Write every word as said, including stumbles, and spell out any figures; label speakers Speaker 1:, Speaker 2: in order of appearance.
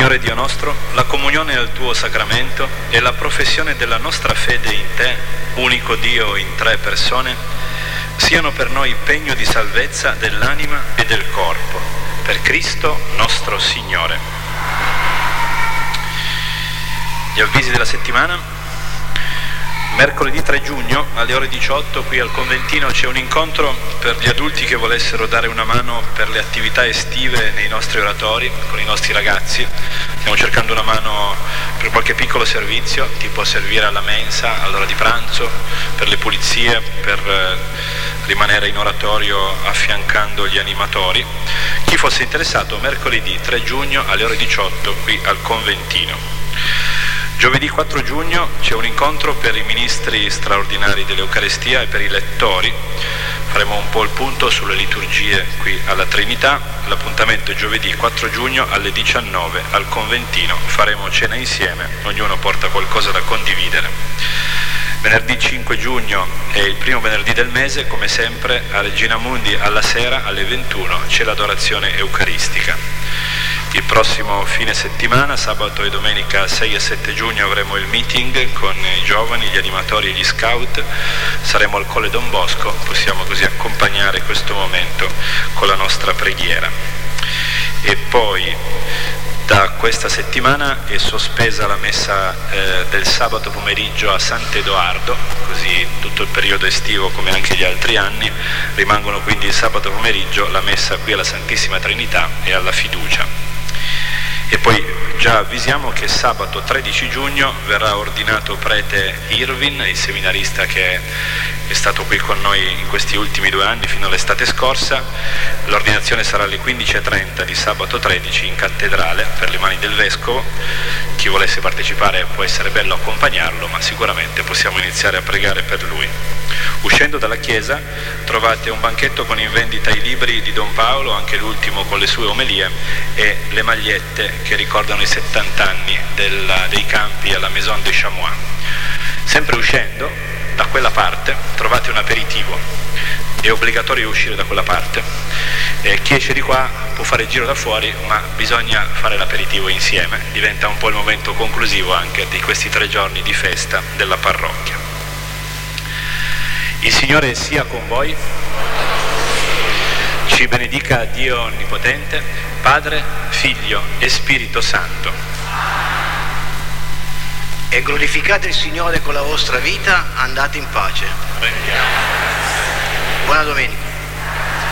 Speaker 1: Signore Dio nostro, la comunione al tuo sacramento e la professione della nostra fede in te, unico Dio in tre persone, siano per noi pegno di salvezza dell'anima e del corpo, per Cristo nostro Signore. Gli avvisi della settimana. Mercoledì tre giugno alle ore diciotto qui al Conventino c'è un incontro per gli adulti che volessero dare una mano per le attività estive nei nostri oratori con i nostri ragazzi. Stiamo cercando una mano per qualche piccolo servizio, tipo servire alla mensa all'ora di pranzo, per le pulizie, per rimanere in oratorio affiancando gli animatori. Chi fosse interessato, mercoledì tre giugno alle ore diciotto qui al Conventino. Giovedì quattro giugno c'è un incontro per i ministri straordinari dell'Eucaristia e per i lettori. Faremo un po' il punto sulle liturgie qui alla Trinità. L'appuntamento è giovedì quattro giugno alle diciannove al Conventino. Faremo cena insieme, ognuno porta qualcosa da condividere. Venerdì cinque giugno è il primo venerdì del mese, come sempre a Regina Mundi alla sera alle ventuno c'è l'adorazione eucaristica. Il prossimo fine settimana, sabato e domenica sei e sette giugno, avremo il meeting con i giovani, gli animatori e gli scout. Saremo al Colle Don Bosco, possiamo così accompagnare questo momento con la nostra preghiera. E poi da questa settimana è sospesa la messa eh, del sabato pomeriggio a Sant'Edoardo, così tutto il periodo estivo come anche gli altri anni. Rimangono quindi il sabato pomeriggio la messa qui alla Santissima Trinità e alla Fiducia. E poi già avvisiamo che sabato tredici giugno verrà ordinato prete Irvin, il seminarista che è stato qui con noi in questi ultimi due anni fino all'estate scorsa. L'ordinazione sarà alle quindici e trenta di sabato tredici in cattedrale per le mani del Vescovo. Chi volesse partecipare può essere bello accompagnarlo, ma sicuramente possiamo iniziare a pregare per lui. Uscendo dalla chiesa trovate un banchetto con in vendita i libri di Don Paolo, anche l'ultimo con le sue omelie, e le magliette che ricordano i settanta anni della, dei campi alla Maison de Chamois. Sempre uscendo da quella parte trovate un aperitivo, è obbligatorio uscire da quella parte. Eh, chi esce di qua può fare il giro da fuori, ma bisogna fare l'aperitivo insieme, diventa un po' il momento conclusivo anche di questi tre giorni di festa della parrocchia. Il Signore sia con voi, ci benedica Dio Onnipotente, Padre, Figlio e Spirito Santo.
Speaker 2: E glorificate il Signore con la vostra vita, andate in pace. Buona domenica.